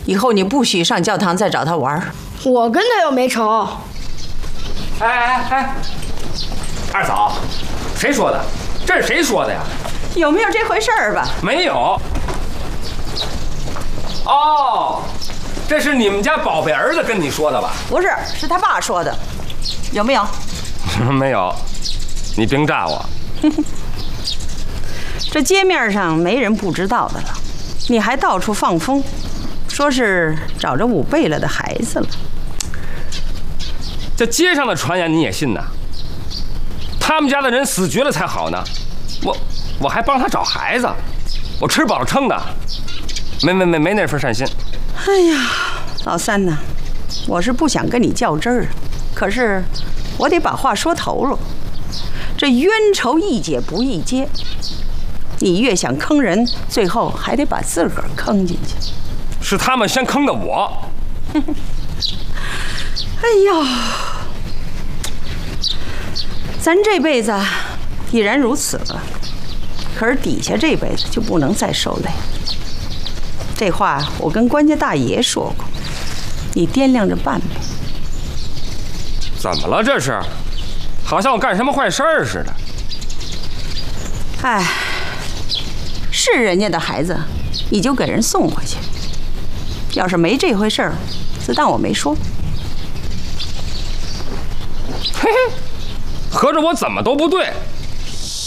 以后你不许上教堂再找他玩。 我跟他又没仇。 哎，二嫂，谁说的？这是谁说的呀？ 有没有这回事儿吧？ 没有。哦，这是你们家宝贝儿子跟你说的吧？ 不是，是他爸说的。有没有？ 没有，你别诈我。 这街面上没人不知道的了，你还到处放风，说是找着武贝勒的孩子了。 这街上的传言你也信呐？他们家的人死绝了才好呢，我还帮他找孩子，我吃饱了撑的，没那份善心。 哎呀，老三呐，我是不想跟你较真儿，可是我得把话说头了。这冤仇易解不易结，你越想坑人，最后还得把自个儿坑进去。 是他们先坑的我。 哎呦，咱这辈子已然如此了，可是底下这辈子就不能再受累。这话我跟官家大爷说过，你掂量着办呗。 怎么了这是？好像我干什么坏事儿似的。 哎，是人家的孩子，你就给人送回去。要是没这回事儿，就当我没说。 嘿嘿，合着我怎么都不对，